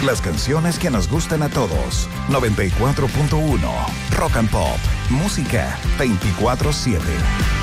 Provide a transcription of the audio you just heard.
Las canciones que nos gustan a todos. 94.1 Rock and Pop. Música 24/7.